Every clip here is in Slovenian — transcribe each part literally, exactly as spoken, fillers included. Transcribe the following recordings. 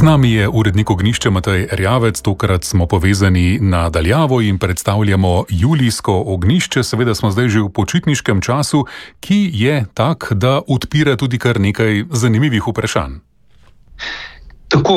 Z nami je urednik Ognjišča Matej Erjavec, tokrat smo povezani na daljavo in predstavljamo julijsko ognjišče. Seveda smo zdaj že v počitniškem času, ki je tak, da odpira tudi kar nekaj zanimivih vprašanj. Tako,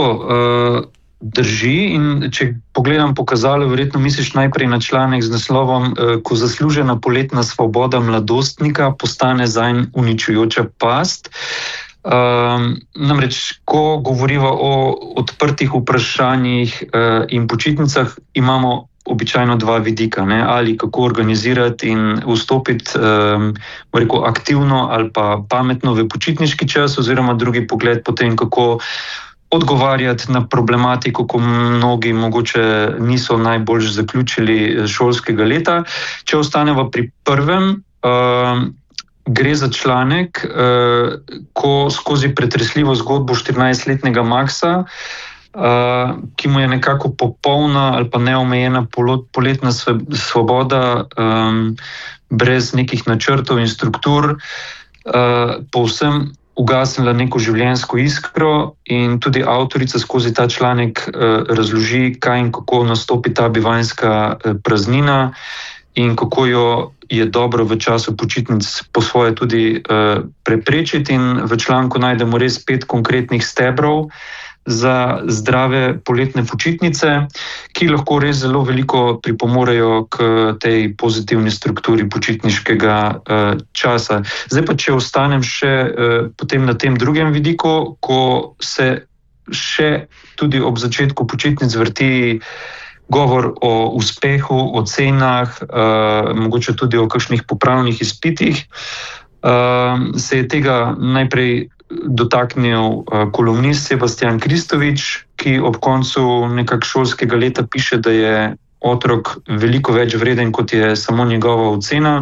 drži, in če pogledam pokazalo, verjetno misliš najprej na članek z naslovom Ko zaslužena poletna svoboda mladostnika postane zanj uničujoča past. Um, namreč, ko govoriva o odprtih vprašanjih uh, in počitnicah, imamo običajno dva vidika, ne? Ali kako organizirati in vstopiti um, rekel, aktivno ali pa pametno v počitniški čas, oziroma drugi pogled potem, kako odgovarjati na problematiko, ko mnogi mogoče niso najbolj zaključili šolskega leta. Če ostaneva pri prvem, um, gre za članek, uh, ko skozi pretresljivo zgodbo štirinajstletnega Maksa, uh, ki mu je nekako popolna ali pa neomejena poletna svoboda, um, brez nekih načrtov in struktur, uh, povsem ugasnila neko življenjsko iskro, in tudi avtorica skozi ta članek uh, razloži, kaj in kako nastopi ta bivanjska uh, praznina in kako jo je dobro v času počitnic po svoje tudi uh, preprečiti, in v članku najdemo res pet konkretnih stebrov za zdrave poletne počitnice, ki lahko res zelo veliko pripomorejo k tej pozitivni strukturi počitniškega uh, časa. Zdaj pa, če ostanem še uh, potem na tem drugem vidiku, ko se še tudi ob začetku počitnic vrti govor o uspehu, o cenah, uh, mogoče tudi o kakšnih popravnih izpitih, uh, se je tega najprej dotaknil uh, kolumnist Sebastian Kristovič, ki ob koncu nekak šolskega leta piše, da je otrok veliko več vreden, kot je samo njegova ocena,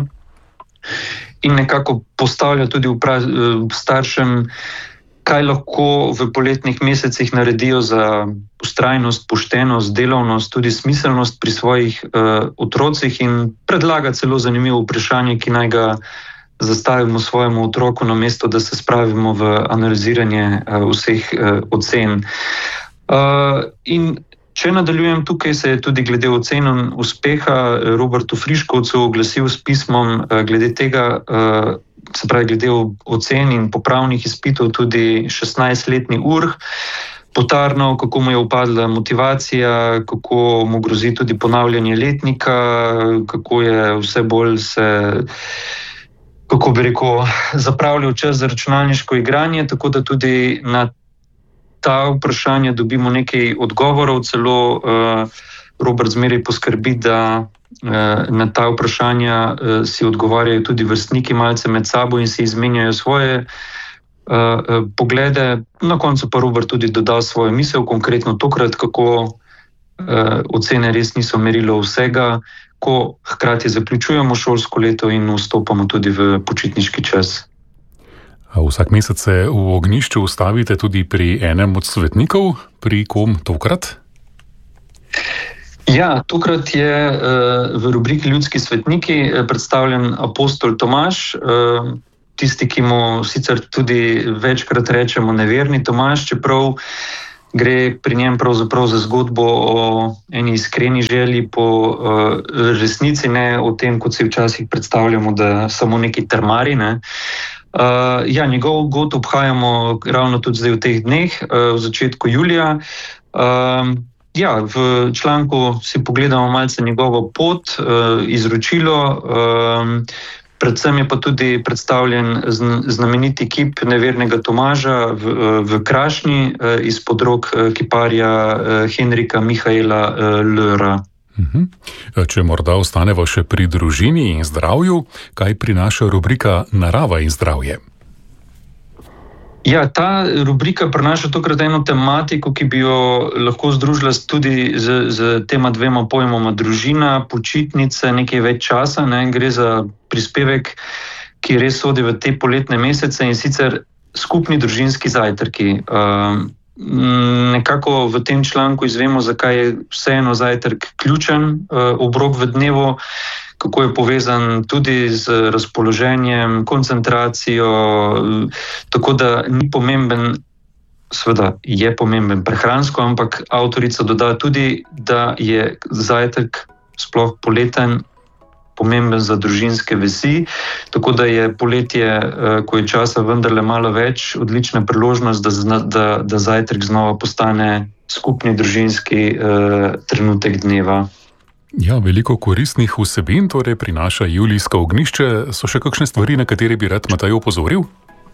in nekako postavlja tudi vpra- staršem, kaj lahko v poletnih mesecih naredijo za vztrajnost, poštenost, delovnost, tudi smiselnost pri svojih uh, otrocih, in predlaga celo zanimivo vprašanje, ki naj ga zastavimo svojemu otroku, namesto da se spravimo v analiziranje uh, vseh uh, ocen. Uh, in če nadaljujem, tukaj se je tudi glede ocen in uspeha Robertu Friškovcu oglasil s pismom uh, glede tega, uh, se pravi glede ocen in popravnih izpitov, tudi šestnajstletni Urh, potarno, kako mu je upadla motivacija, kako mu grozi tudi ponavljanje letnika, kako je vse bolj se, kako bi rekel, zapravljal čas za računalniško igranje, tako da tudi na ta vprašanja dobimo nekaj odgovorov, celo uh, Robert zmeraj poskrbi, da na ta vprašanja si odgovarjajo tudi vrstniki malce med sabo in si izmenjajo svoje uh, poglede. Na koncu pa Robert tudi doda svojo misel, konkretno tokrat, kako uh, ocene res niso merilo vsega, ko hkrati zaključujemo šolsko leto in vstopamo tudi v počitniški čas. Vsak mesec se v Ognjišču ustavite tudi pri enem od svetnikov. Pri kom tokrat? Ja, tokrat je uh, v rubriki Ljudski svetniki predstavljen apostol Tomaž, uh, tisti, ki mu sicer tudi večkrat rečemo neverni Tomaž, čeprav gre pri njem pravzaprav za zgodbo o eni iskreni želji po uh, resnici, ne o tem, kot si včasih predstavljamo, da samo neki trmari, ne. Uh, ja, njegov god obhajamo ravno tudi zdaj v teh dneh, uh, v začetku julija. Uh, Ja, v članku si pogledamo malce njegovo pot, izročilo, predvsem je pa tudi predstavljen znameniti kip nevernega Tomaža v, v Krašnji izpod rok kiparja Henrika Mihaela Löra. Če morda ostaneva še pri družini in zdravju, kaj prinaša rubrika Narava in zdravje? Ja, ta rubrika prinaša tokrat eno tematiko, ki bi jo lahko združila tudi z, z tema dvema pojmoma družina, počitnice, nekaj več časa, ne? Gre za prispevek, ki res sodi v te poletne mesece, in sicer skupni družinski zajtrki. Um, nekako v tem članku izvemo, zakaj je vseeno zajtrk ključen uh, obrok v dnevu, kako je povezan tudi z razpoloženjem, koncentracijo, tako da ni pomemben seveda je pomemben prehransko, ampak avtorica doda tudi, da je zajtrk sploh poleten pomemben za družinske vezi, tako da je poletje, ko je časa vendarle malo več, odlična priložnost, da, da, da zajtrk znova postane skupni družinski eh, trenutek dneva. Ja, veliko koristnih vsebin torej prinaša Julijsko ognjišče. So še kakšne stvari, na katere bi rad Matej opozoril?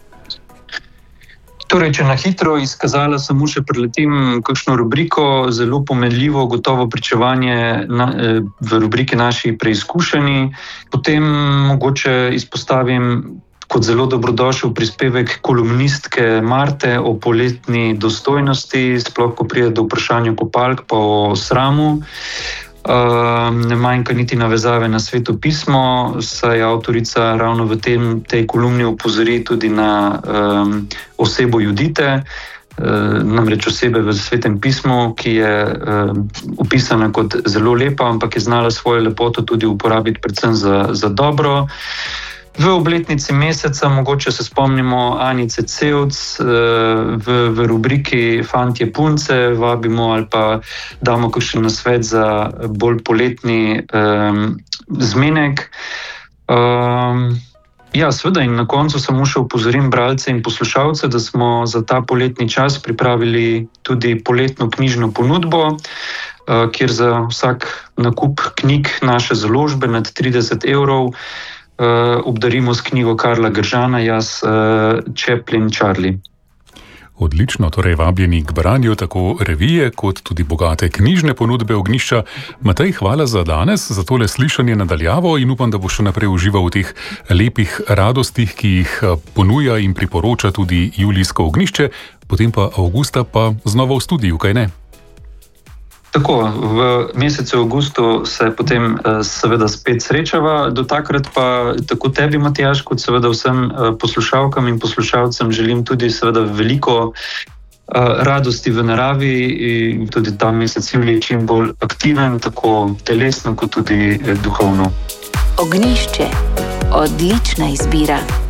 Torej, če na hitro izkazala samo še preletim kakšno rubriko, zelo pomenljivo, gotovo pričevanje na, v rubriki Naši preizkušeni. Potem mogoče izpostavim kot zelo dobrodošel prispevek kolumnistke Marte o poletni dostojnosti, sploh ko pride do vprašanja kopalk pa o sramu. Uh, ne manjka niti navezave na Sveto pismo, saj avtorica ravno v tem, tej kolumni opozori tudi na um, osebo Judite, uh, namreč osebe v Svetem pismu, ki je uh, opisana kot zelo lepa, ampak je znala svojo lepoto tudi uporabiti predvsem za, za dobro. V obletnici meseca mogoče se spomnimo Anice Cevc v, v rubriki Fantje punce, vabimo ali pa damo kakšen nasvet za bolj poletni um, zmenek. Um, ja, seveda in na koncu samo še upozorim bralce in poslušalce, da smo za ta poletni čas pripravili tudi poletno knjižno ponudbo, uh, kjer za vsak nakup knjig naše založbe nad trideset evrov Uh, obdarimo s knjigo Karla Gržana, Jaz, uh, Chaplin, Charlie. Odlično, torej vabljeni k branju tako revije, kot tudi bogate knjižne ponudbe ognjišča. Matej, hvala za danes, za tole slišanje nadaljavo in upam, da bo še naprej užival v teh lepih radostih, ki jih ponuja in priporoča tudi Julijsko ognjišče, potem pa avgusta pa znova v studiu, kaj ne? Tako, v mesecu avgustu se potem seveda spet srečava, do takrat pa tako tebi, Matjaž, kot seveda vsem poslušalkam in poslušalcem želim tudi seveda veliko radosti v naravi in tudi ta mesec julij čim bolj aktiven, tako telesno kot tudi duhovno. Ognjišče, odlična izbira.